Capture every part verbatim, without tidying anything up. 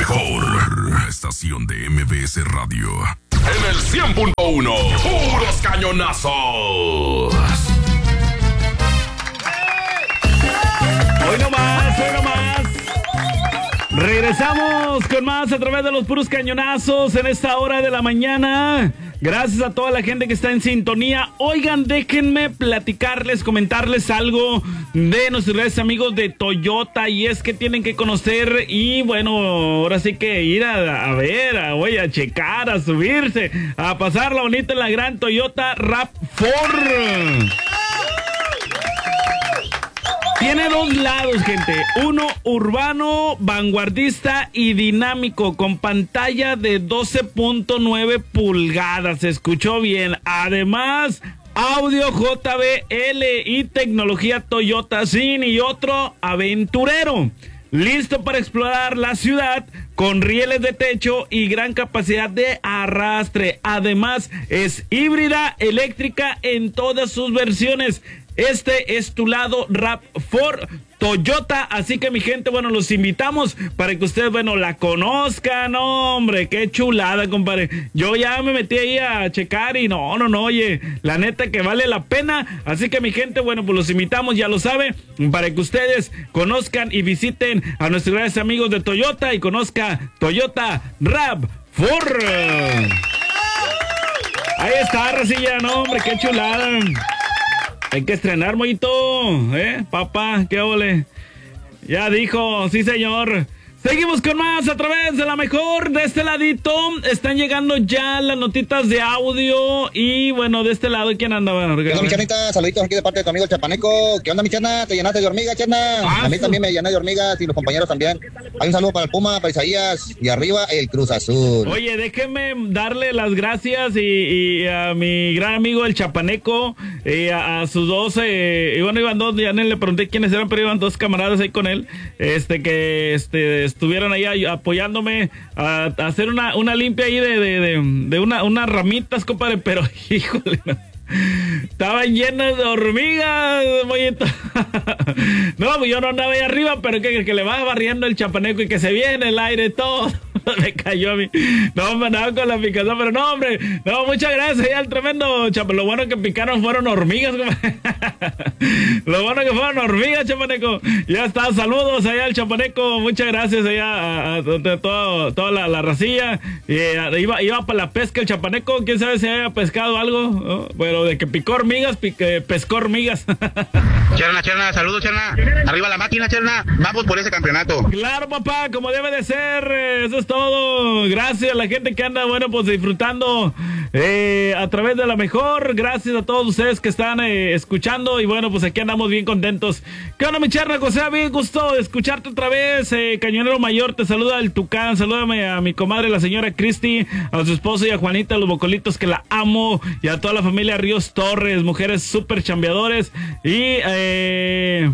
mejor estación de M B S Radio. En el cien punto uno, puros cañonazos. Hoy no más, hoy no más. Regresamos con más a través de los puros cañonazos en esta hora de la mañana. Gracias a toda la gente que está en sintonía. Oigan, déjenme platicarles, comentarles algo de nuestros grandes amigos de Toyota. Y es que tienen que conocer y bueno, ahora sí que ir a, a ver, a, oye, a checar, a subirse, a pasarla bonita en la gran Toyota RAV cuatro. Tiene dos lados, gente. Uno urbano, vanguardista y dinámico, con pantalla de doce punto nueve pulgadas. ¿Se escuchó bien? Además, audio J B L y tecnología Toyota Sin, y otro aventurero. Listo para explorar la ciudad con rieles de techo y gran capacidad de arrastre. Además, es híbrida eléctrica en todas sus versiones. Este es tu lado RAV cuatro Toyota, así que mi gente, bueno, los invitamos para que ustedes, bueno, la conozcan. Hombre, qué chulada, compadre. Yo ya me metí ahí a checar y no, no, no, oye, la neta que vale la pena. Así que mi gente, bueno, pues los invitamos, ya lo sabe, para que ustedes conozcan y visiten a nuestros grandes amigos de Toyota y conozca Toyota RAV cuatro. Ahí está, Racilla, no, hombre, qué chulada. Hay que estrenar, Moito, ¿eh? Papá, qué ole. Ya dijo, sí, señor. Seguimos con más a través de la mejor. De este ladito están llegando ya las notitas de audio. Y bueno, de este lado, ¿quién anda? Bueno, ¿qué onda, mi Chernita? Saluditos aquí de parte de tu amigo el Chapaneco. ¿Qué onda, mi Cherna? ¿Te llenaste de hormigas, Cherna? Ah, a mí también me llené de hormigas y los compañeros también. Hay un saludo para el Puma, para Isaías. Y arriba, el Cruz Azul. Oye, déjenme darle las gracias y, y a mi gran amigo el Chapaneco, y a, a sus dos, eh, y bueno, iban dos, ya no le pregunté quiénes eran, pero iban dos camaradas ahí con él, este, que este estuvieron ahí apoyándome a, a hacer una, una limpia ahí de, de, de, de una, unas ramitas, compadre, pero híjole, no. Estaban llenas de hormigas, mollito. No, pues yo no andaba ahí arriba, pero que, que le va barriendo el Chapaneco y que se viene el aire todo. Me cayó a mí. No, me andaba con la picazón, pero no, hombre. No, muchas gracias ya al tremendo Chapaneco. Lo bueno que picaron fueron hormigas. Lo bueno que fueron hormigas, Chapaneco. Ya está, saludos allá al Chapaneco. Muchas gracias allá a, a, a, a toda, toda la, la racilla. Y, a, iba, iba para la pesca el Chapaneco. Quién sabe si haya pescado algo, ¿no? Pero de que picó hormigas, pique, pescó hormigas. Cherna, Cherna, saludos, Cherna. Arriba la máquina, Cherna. Vamos por ese campeonato. Claro, papá, como debe de ser. Eso es todo. Gracias a la gente que anda, bueno, pues disfrutando eh, a través de la mejor. Gracias a todos ustedes que están eh, escuchando. Y bueno, pues aquí andamos bien contentos. ¿Qué onda, mi Cherna? José, bien gusto de escucharte otra vez. Eh, Cañonero Mayor, te saluda el Tucán. Salúdame a mi comadre, la señora Cristi, a su esposo y a Juanita, los bocolitos, que la amo. Y a toda la familia Ríos Torres, mujeres súper chambeadores. Y eh,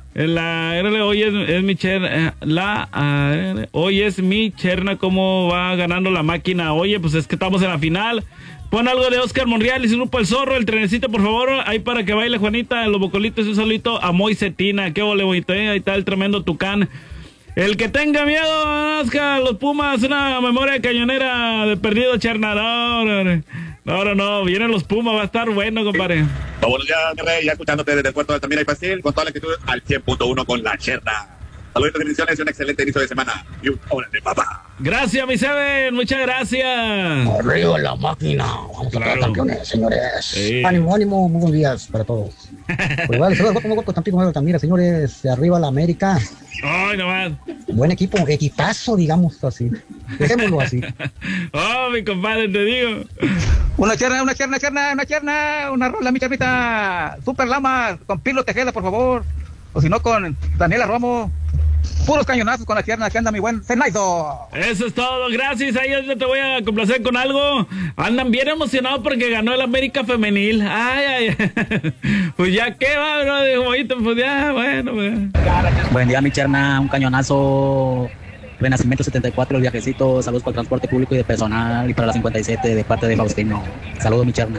la hoy es, es mi cherna, la uh, hoy es mi cherna, cómo va ganando la máquina. Oye, pues es que estamos en la final. Pon algo de Oscar Monreal y su grupo El Zorro, el trenecito, por favor, ahí para que baile Juanita, los bocolitos, un solito a Moisetina. Qué ole, bonito, ¿eh? Ahí está el tremendo Tucán. El que tenga miedo, Oscar, los Pumas, una memoria cañonera de perdido, chernador. No, no, no, vienen los Pumas, va a estar bueno, compadre. Buenos días, mi rey, ya escuchándote desde el puerto de Altamira y Pastil, con toda la actitud al cien punto uno con la Cherna. Saludos y bendiciones y un excelente inicio de semana. Y un órale, papá. Gracias, mi Seven, muchas gracias. Arriba la máquina. Vamos claro. A estar campeones, señores. Sí. Ánimo, ánimo, muy buenos días para todos. Pues vale, saludos, muy guapo, Tampico, Altamira, señores. Arriba la América. Ay, nomás. Buen equipo, equipazo, digamos así. Dejémoslo así. Oh, mi compadre, te digo. Una cherna, una cherna, cherna, una cherna, una rola, mi chernita. Super Lama, con Pilo Tejeda, por favor. O si no, con Daniela Romo. Puros cañonazos con la cherna, que anda mi buen Zenaido. Eso es todo, gracias. Ahí yo te voy a complacer con algo. Andan bien emocionados porque ganó el América Femenil. Ay, ay. Pues ya qué va, bro, de jovito, pues ya, bueno, pues. Buen día, mi cherna, un cañonazo. Renacimiento setenta y cuatro, el viajecito. Saludos para el transporte público y de personal. Y para la cincuenta y siete de parte de Faustino. Saludos, mi cherna.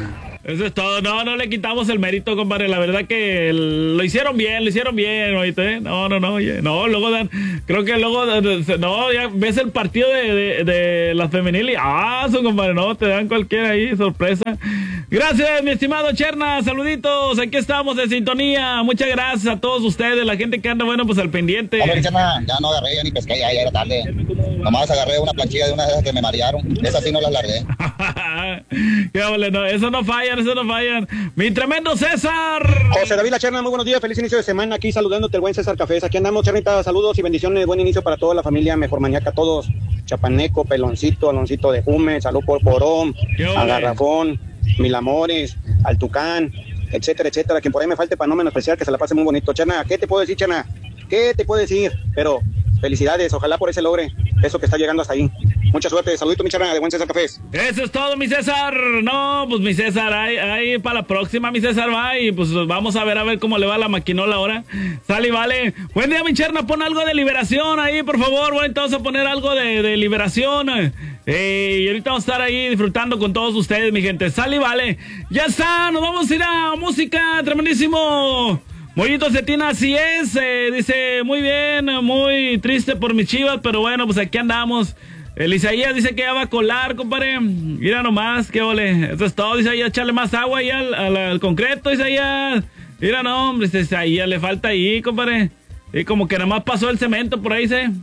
Eso es todo. No, no le quitamos el mérito, compadre. La verdad que el, lo hicieron bien, lo hicieron bien, ¿oíste? No, no, no, oye. No, luego dan, creo que luego, no, ya ves el partido de, de, de las femeniles. Ah, su compadre, no, te dan cualquiera ahí, sorpresa. Gracias, mi estimado Cherna, saluditos. Aquí estamos de sintonía. Muchas gracias a todos ustedes, la gente que anda, bueno, pues al pendiente. Hombre, Cherna, ya no agarré, ya ni pesqué, ya, ya era tarde. Nomás agarré una planchilla de una de esas que me marearon. Esas sí no las largué. Qué vale, no, eso no fallan, eso no fallan. Mi tremendo César. José David La Cherna, muy buenos días, feliz inicio de semana. Aquí saludándote el buen César Cafés. Aquí andamos, Chernita, saludos y bendiciones. Buen inicio para toda la familia Mejor Mañaca, todos. Chapaneco, Peloncito, Aloncito de Jume, Salud por Porón, a Garrafón, Mil Amores, al Tucán, etcétera, etcétera. Quien por ahí me falte para no menospreciar, que se la pase muy bonito. Cherna, ¿qué te puedo decir, Cherna? ¿Qué te puedo decir? Pero felicidades, ojalá por ese logre, eso que está llegando hasta ahí. Mucha suerte, saludito mi Cherna, de buen César Cafés. Eso es todo, mi César. No, pues mi César, ahí, ahí para la próxima, mi César va y pues vamos a ver a ver cómo le va la maquinola ahora. Sale y vale. Buen día, mi Cherna, pon algo de liberación ahí, por favor. Bueno, vamos a poner algo de, de liberación. Eh, y ahorita vamos a estar ahí disfrutando con todos ustedes, mi gente. Sale y vale. Ya está, nos vamos a ir a música, tremendísimo. Mollito Cetina, así es, eh, dice, muy bien, muy triste por mis Chivas, pero bueno, pues aquí andamos. El Isaías dice que ya va a colar, compadre. Mira nomás, qué ole. Eso es todo, Isaías, echarle más agua ahí al, al, al concreto, Isaías. Mira, no, hombre, Isaías le falta ahí, compadre. Y como que nada más pasó el cemento por ahí, ¿sí?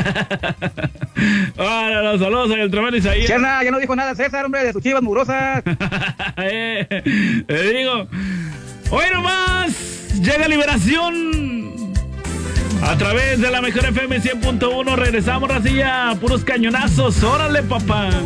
Ahora, los saludos al tremendo Isaías. Cherna, ya no dijo nada César, hombre, de sus Chivas mugrosas. eh, te digo, hoy nomás llega Liberación a través de la Mejor F M cien punto uno. Regresamos, racilla, puros cañonazos. Órale, papá.